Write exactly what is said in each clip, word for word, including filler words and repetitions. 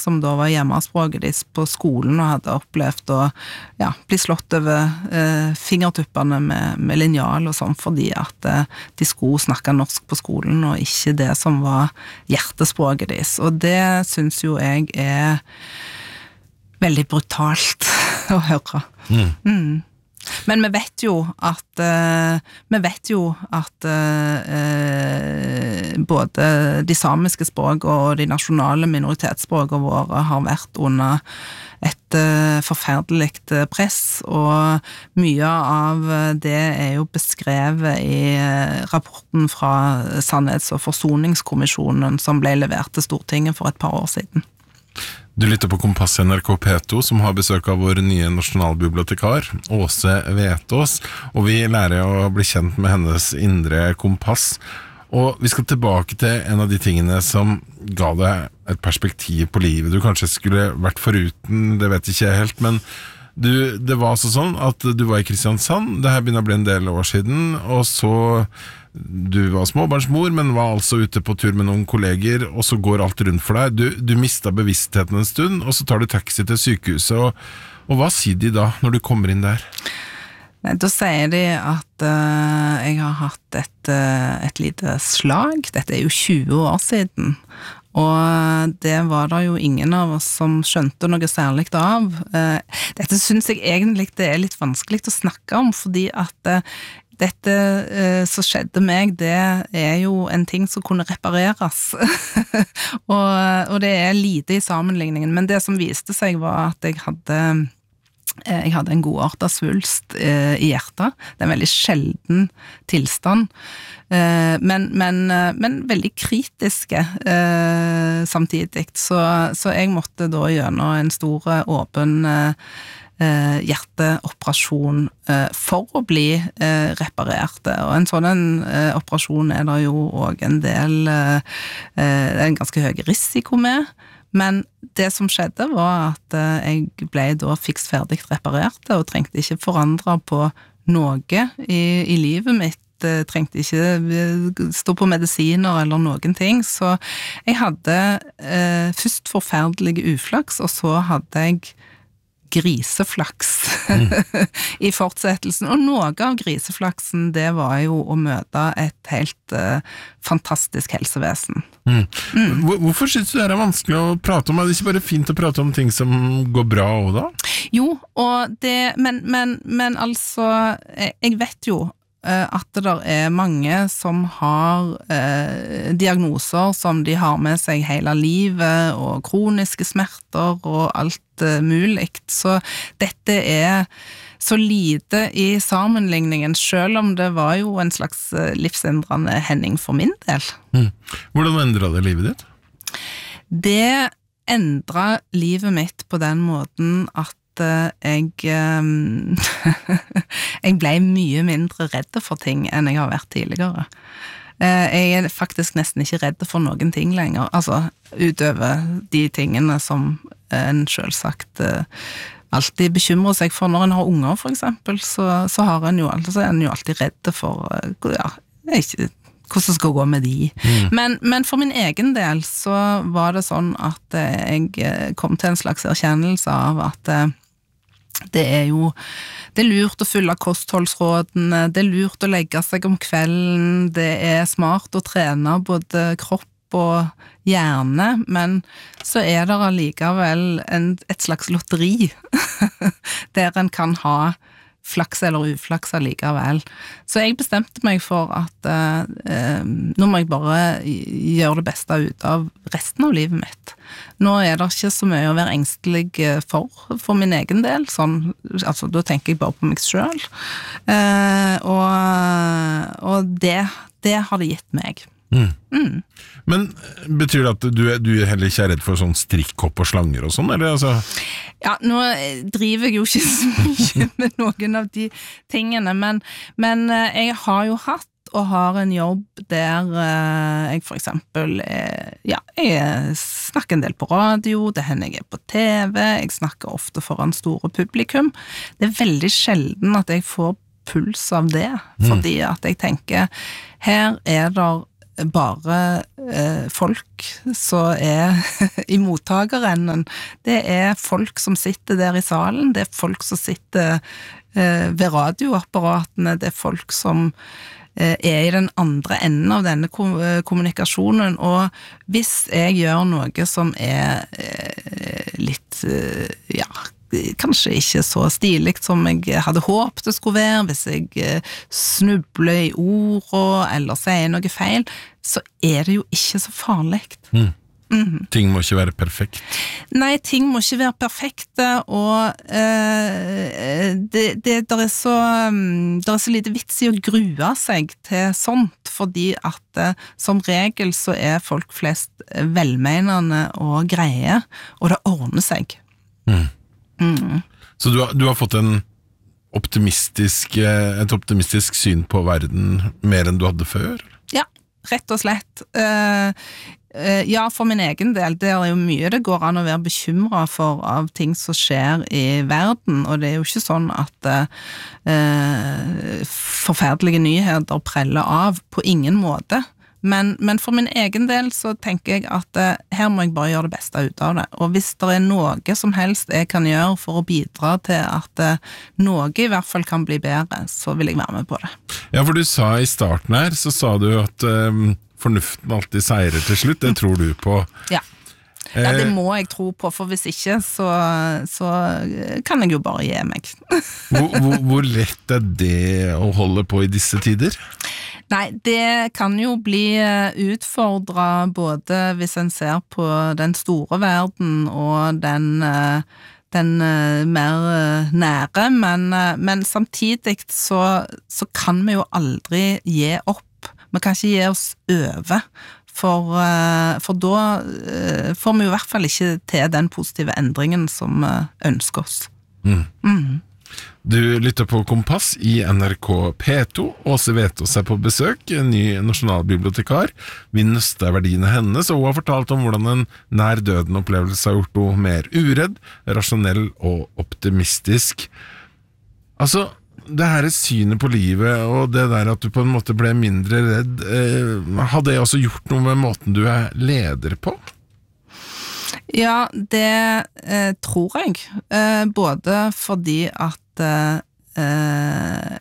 som da var hjemmespråket deres på skolen og hadde opplevd å ja, bli slått over eh, fingertuppene med, med linjal og sånn, fordi at eh, de skulle snakke norsk på skolen og ikke det som var hjertespråket deres. Og det synes jo jeg er veldig brutalt å høre. Mm. Mm. Men vi vet jo at uh, vi vet jo at uh, både de samiske språk og de nasjonale minoritetsspråkene våre har vært under et uh, forferdelig press, og mye av det er jo beskrevet i uh, rapporten fra Sannhets- og forsoningskommisjonen som ble levert til Stortinget for et par år siden. Du lytter på Kompass N R K P to, som har besøk av vår nye nasjonalbibliotekar, Åse Vetås, og vi lærer å bli kjent med hennes indre kompass. Og vi skal tilbake til en av de tingene som ga deg et perspektiv på livet du kanskje skulle vært foruten, det vet ikke jeg helt, men du, det var altså sånn at du var i Kristiansand, det her begynner å bli en del år siden, og så du var småbarnsmor, men var altså ute på tur med noen kolleger, og så går alt rundt for deg. Du, du mistet bevisstheten en stund, og så tar du taxi til sykehuset, og, og hva sier de da når du kommer inn der? Nei, da sier de at uh, jeg har hatt et, uh, et lite slag. Dette er jo tjue år siden, og det var da jo ingen av oss som skjønte noe særlig av. Uh, dette synes jeg egentlig det er litt vanskelig å snakke om, fordi at uh, dette eh, som skjedde meg, det er jo en ting som kunne repareres, og, og det er lite i sammenligningen, men det som viste seg var at jeg hadde, eh, jeg hadde en godartet svulst eh, i hjertet. Det er en veldig sjelden tilstand, eh, men, men, men veldig kritiske eh, samtidig, så, så jeg måtte da gjennom en stor åpen eh, Eh, hjerteoperasjon eh, for å bli eh, reparert, og en sånn en, eh, operasjon er det jo også en del eh, eh, en ganske høy risiko med, men det som skjedde var at eh, jeg ble da fiks ferdig reparert og trengte ikke forandre på noe i, i livet mitt, jeg trengte ikke stå på medisiner eller noen ting, så jeg hadde eh, først forferdelig uflaks, og så hadde jeg griseflaks mm. i fortsettelsen, og noe av griseflaksen det var jo å møte et helt uh, fantastisk helsevesen. Mm. Mm. Hvorfor synes du det er vanskelig å prate om? Er det ikke bare fint å prate om ting som går bra også da? Jo, og det, men, men, men altså, jeg vet jo at det der er mange som har eh, diagnoser som de har med seg hele livet, og kroniske smerter og alt eh, mulig, så dette er så lite i sammenligningen, selv om det var jo en slags livsendrende hending for min del. Mm. Hvordan endret det livet ditt? Det endret livet mitt på den måten at jeg jeg ble mye mindre redd for ting enn jeg har vært tidligere. Jeg er faktisk nesten ikke redd for noen ting lenger, altså utover de tingene som en selvsagt alltid bekymrer seg for når en har unger for eksempel, så, så har en jo, altså, er en jo alltid redd for ja, ikke hvordan skal gå med de. Mm. Men, men for min egen del så var det sånn at jeg kom til en slags erkjennelse av at det er jo det er lurt å følge kostholdsrådene, det er lurt å legge seg om kvelden, det er smart å trene både kropp og hjerne, men så er det allikevel en, et slags lotteri der en kan ha flaks eller uflaks allikevel. Så jeg bestemte meg for at eh, nå må jeg bare gjøre det beste ut av resten av livet mitt. Nå er det ikke så mye å være engstelig for, for min egen del, sånn, altså da tenker jeg bare på meg selv. Eh, og og det, det har det gitt meg. Mm. Mm. Men betyr det at du, du heller ikke er redd for sånn strikkhopp og slanger og sånn, eller altså? Ja, nå driver jeg jo ikke så mye med noen av de tingene, men, men jeg har jo hatt og har en jobb der jeg for eksempel, ja, jeg snakker en del på radio, det hender jeg er på T V, jeg snakker ofte foran store publikum. Det er veldig sjelden at jeg får puls av det, fordi at jeg tenker, her er det bare eh, folk som er i mottakerenden. Det er folk som sitter der i salen, det er folk som sitter eh, ved radioapparatene, det er folk som eh, er i den andre enden av denne kom- kommunikasjonen, og hvis jeg gjør noe som er eh, litt, eh, ja, kanskje ikke så stiligt som jeg hadde håpet det skulle være, hvis jeg snubler i ordene eller sier noe feil, så er det jo ikke så farlig. Mm. Mm-hmm. Ting må ikke være perfekt. Nei, ting må ikke være perfekte, og eh, det, det der er så der er så lite vits i å grue seg til sånt, fordi at eh, som regel så er folk flest velmenende og greie, og det ordner seg. Mm. Mm. Så du har, du har fått en optimistisk, et optimistisk syn på verden mer enn du hadde før? Ja, rett og slett. Uh, uh, ja, for min egen del, det er jo mye det går an å være bekymret for av ting som skjer i verden, og det er jo ikke sånn at uh, forferdelige nyheter preller av på ingen måte. Men, men for min egen del så tenker jeg at eh, her må jeg bare gjøre det beste ut av det. Og hvis det er noe som helst jeg kan gjøre for å bidra til at eh, noe i hvert fall kan bli bedre, så vil jeg være med på det. Ja, for du sa i starten her, så sa du at eh, fornuften alltid seirer til slutt. Det tror du på. Ja. Ja, det må jeg tro på, for hvis ikke så, så kan jeg jo bare gi meg. hvor, hvor, hvor lett er det å holde på i disse tider? Nei, det kan jo bli utfordret både hvis en ser på den store verden og den, den mer nære, men, men samtidig så, så kan vi jo aldri gi opp. Vi kan ikke gi oss over. For, for da får vi jo i hvert fall ikke til den positive endringen som vi ønsker oss. Mm. Mm. Du lytter på Kompass i N R K P to. Åse Vetås er på besøk, en ny nasjonalbibliotekar. Vi nøster verdiene hennes, og hun har fortalt om hvordan en nær døden opplevelse har gjort henne mer uredd, rasjonell og optimistisk. Altså, det her er synet på livet, og det der at du på en måte ble mindre redd, eh, hadde det også gjort noe med måten du er leder på? Ja, det eh, tror jeg. Eh, både fordi at eh,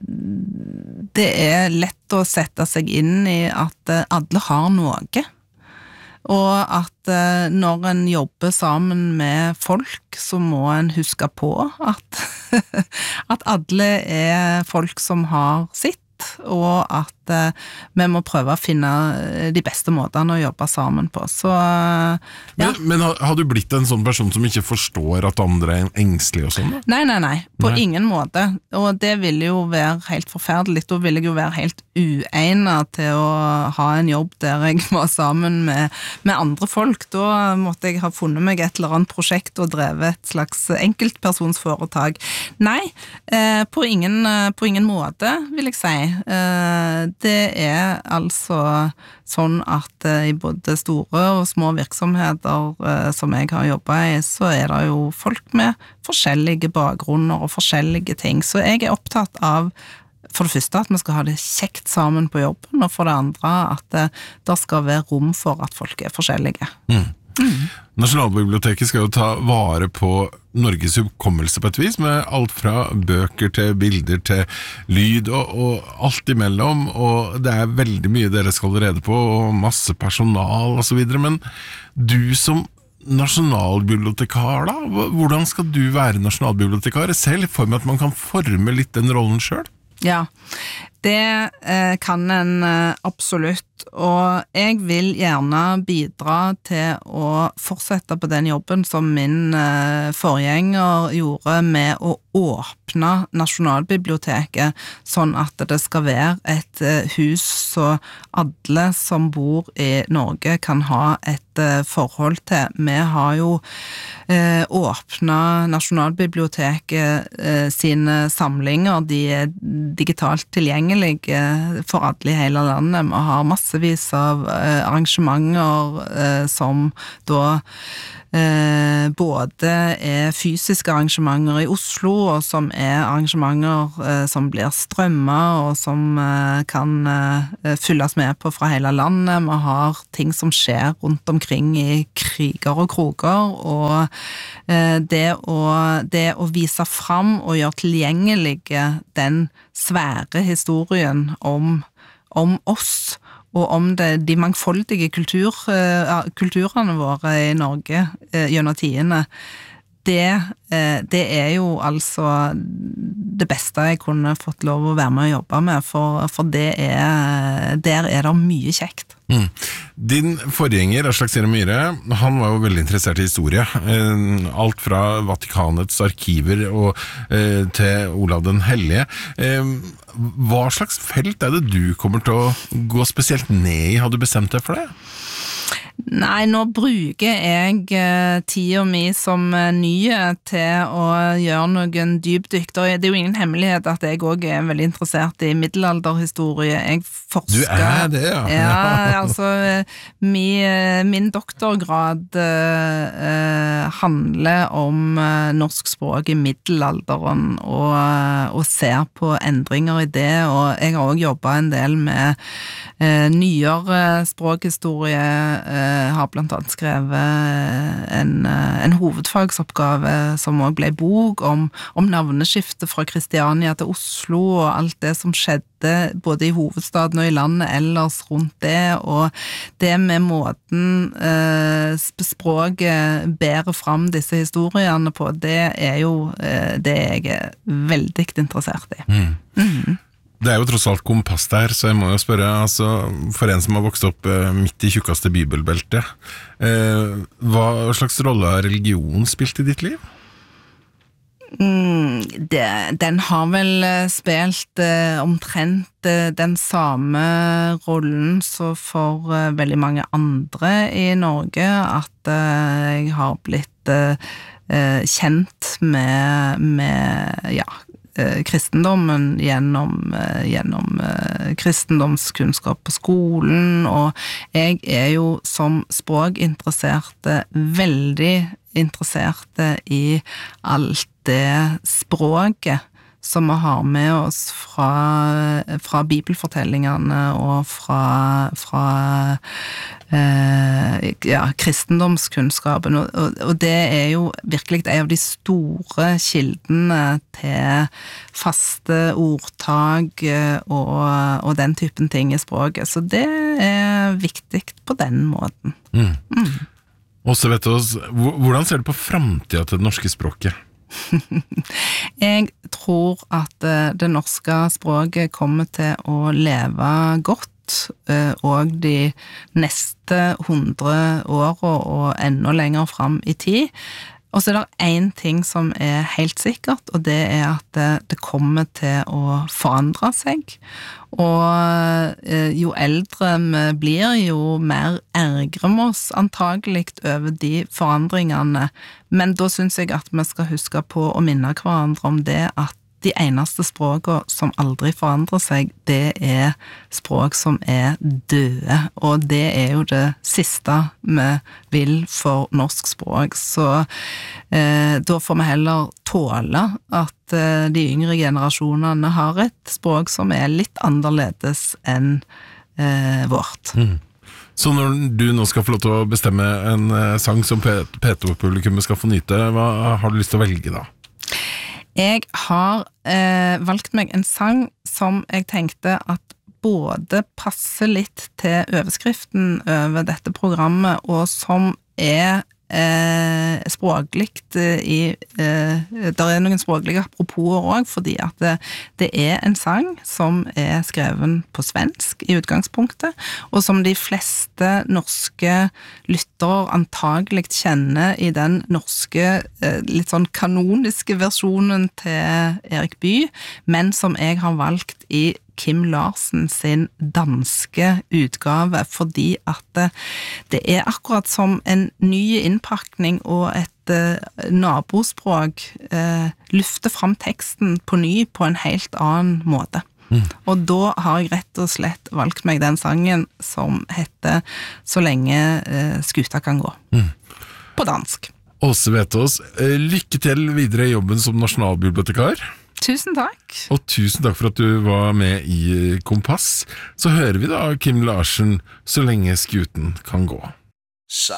det er lett å sette seg inn i at eh, alle har noe. Og at eh, når en jobber sammen med folk, så må en huske på at, at alle er folk som har sitt, og at eh, vi må prøve å finne de beste måtene å jobbe sammen på. Så, ja. Men, men har, har du blitt en sånn person som ikke forstår at andre er engstelige og sånn? Da? Nei, nei, nei. På nei. ingen måte. Og det ville jo være helt forferdelig. Da ville jeg jo være helt uegnet til å ha en jobb der jeg var sammen med, med andre folk. Da måtte jeg ha funnet meg et eller annet prosjekt og drevet et slags enkeltpersonsforetak. Nei, eh, på, ingen, på ingen måte, vil jeg si. Eh, det er altså sånn at i både store og små virksomheter eh, som jeg har jobbet i, så er det jo folk med forskjellige bakgrunner og forskjellige ting. Så jeg er opptatt av for det første at vi skal ha det kjekt sammen på jobben, og for det andre at det, det skal være rom for at folk er forskjellige. Mm. Mm. Nasjonalbiblioteket skal jo ta vare på Norges hukommelse på et vis, med alt fra bøker til bilder til lyd og, og alt imellom, og det er veldig mye dere skal rede på, og masse personal og så videre, men du som nasjonalbibliotekar da, hvordan skal du være nasjonalbibliotekar? Selv for meg at man kan forme litt den rollen selv? Ja, det eh, kan en eh, absolutt, og jeg vil gjerne bidra til å fortsette på den jobben som min eh, forgjenger gjorde med å åpne Nasjonalbiblioteket, sånn at det skal være et eh, hus så alle som bor i Norge kan ha et eh, forhold til. Vi har jo eh, åpnet Nasjonalbiblioteket eh, sine samlinger, de er digitalt tilgjengelige for alle i hele landet. Vi har massevis av eh, arrangementer eh, som da eh, både er fysiske arrangementer i Oslo, og som er arrangementer eh, som blir strømmet, og som eh, kan eh, fylles med på fra hele landet. Vi har ting som skjer rundt omkring i kriger og kroker, og eh, det, å, det å vise fram og gjøre tilgjengelige den svære historien om, om oss, og om det, de mangfoldige kultur, uh, kulturene våre i Norge uh, gjennom tidene, det, uh, det er jo altså det beste jeg kunne fått lov å være med å jobbe med, for, for det er, der er det mye kjekt. Mm. Din forgjenger, Aslak Sira Myhre, han var jo veldig interessert i historie. Alt fra Vatikanets arkiver og, eh, til Olav den Hellige. Eh, hva slags felt er det du kommer til å gå spesielt ned i? Har du bestemt deg for det? Nei, nå bruker jeg eh, tida mi som eh, nye til å gjøre noen dypdykk. Det er jo ingen hemmelighet at jeg også er veldig interessert i middelalderhistorie. Jeg forsker... Du er det, ja. Ja, altså, min, min doktorgrad eh, handler om eh, norsk språk i middelalderen, og, og ser på endringer i det, og jeg har også jobbet en del med eh, nyere språkhistorie, eh, har blant annet skrevet en, en hovedfagsoppgave som også ble bok om, om navneskiftet fra Kristiania til Oslo og alt det som skjedde både i hovedstaden og i landet ellers rundt det, og det med måten eh, språket bærer fram disse historiene på, det er jo eh, det jeg er veldig interessert i. Mm. Mm-hmm. Det er jo tross alt kompass der, så jeg må jo spørre, altså, for en som har vokst opp eh, midt i tjukkeste bibelbeltet, eh, hva slags rolle har religion spilt i ditt liv? Mm, det, den har vel spilt eh, omtrent eh, den samme rollen så for eh, veldig mange andre i Norge, at eh, jeg har blitt eh, kjent med, med ja, kristendommen gjennom, gjennom kristendomskunnskap på skolen, og jeg er jo som språkinteresserte veldig interesserte i alt det språket som vi har med oss fra, fra bibelfortellingene og fra, fra eh, ja, kristendomskunnskapen, og, og, og det er jo virkelig en av de store kildene til faste ordtag og, og den typen ting i språket, så det er viktig på den måten. Mm. Mm. Åse Vetås, hvordan ser du på fremtiden til det norske språket? Jeg tror at det norske språket kommer til å leve godt, og de neste hundre årene og enda lenger fram i tid. Og så er det en ting som er helt sikkert, og det er at det, det kommer til å forandre seg. Og jo eldre vi blir, jo mer ergrer vi oss antagelig over de forandringene. Men da synes jeg at vi skal huske på å minne hverandre om det, at de eneste språkene som aldri forandrer seg, det er språk som er døde, og det er jo det siste vi vil for norsk språk, så eh, da får vi heller tåle at eh, de yngre generasjonene har et språk som er litt annerledes enn eh, vårt. Mm. Så når du nå skal få lov til å bestemme en eh, sang som P to-publikummet skal få nyte, hva har du lyst til å velge da? Jeg har eh, valgt meg en sang som jeg tenkte at både passer litt til overskriften over dette programmet, og som er eh, språklikt i eh, der er noen språklige apropos også, fordi at det, det er en sang som er skreven på svensk i utgangspunktet, og som de fleste norske lyttere antagelig kjenner i den norske eh, litt sånn kanoniske versjonen til Erik Bye, men som jeg har valgt i Kim Larsen sin danske utgave, fordi at det, det er akkurat som en ny innpakning og et eh, nabospråk eh, lufter fram teksten på ny på en helt annen måte. Mm. Og da har jeg rett og slett valgt meg den sangen som heter Så lenge eh, skuta kan gå. Mm. På dansk. Åse Vetås, lykke til videre i jobben som nasjonalbibliotekar. Tusen takk. Og tusen takk for at du var med i Kompass. Så hører vi da Kim Larsen, Så lenge skuten kan gå.